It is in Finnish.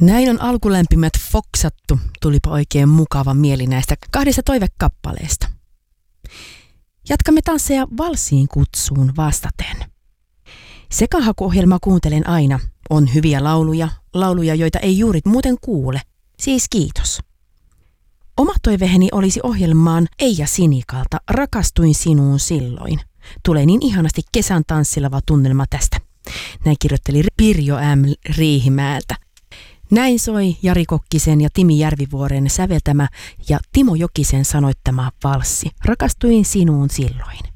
Näin on alkulämpimät foksattu. Tulipa oikein mukava mieli näistä 2 toivekappaleesta. Jatkamme tansseja valssiin kutsuun vastaten. Sekahakuohjelmaa kuuntelen aina. On hyviä lauluja, joita ei juuri muuten kuule. Siis kiitos. Oma toiveeni olisi ohjelmaan Eija Sinikalta Rakastuin sinuun silloin. Tulee niin ihanasti kesän tanssilava tunnelma tästä. Näin kirjoitteli Pirjo M. Riihimäeltä. Näin soi Jari Kokkisen ja Timi Järvivuoren säveltämä ja Timo Jokisen sanoittama valssi. Rakastuin sinuun silloin.